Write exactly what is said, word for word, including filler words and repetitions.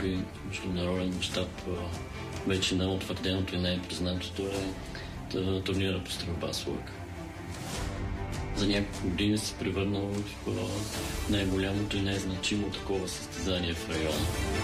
и международен мащаб вече най-утвърденото и най-признатото е турнира по стрелба с лък. За няколко години се превърнал в най-голямото и най-значимо такова състезание в района.